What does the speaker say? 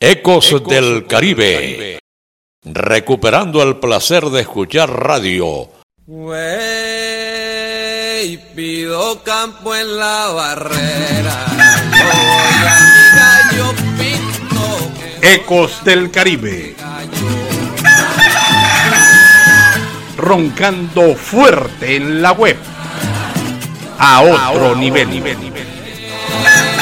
Ecos del Caribe, recuperando el placer de escuchar radio. Wey, pido campo en la barrera, voy a mi gallo pinto. Ecos del Caribe, roncando fuerte en la web, a otro nivel.